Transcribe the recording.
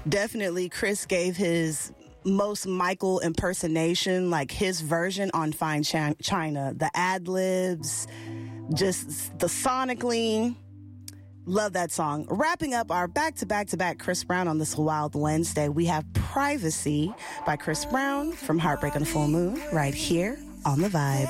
Definitely, Chris gave his most Michael impersonation, like his version on Fine China. The ad-libs, just the sonically. Love that song. Wrapping up our back-to-back-to-back Chris Brown on this Wild Wednesday, we have Privacy by Chris Brown from Heartbreak on a Full Moon right here on The Vibe.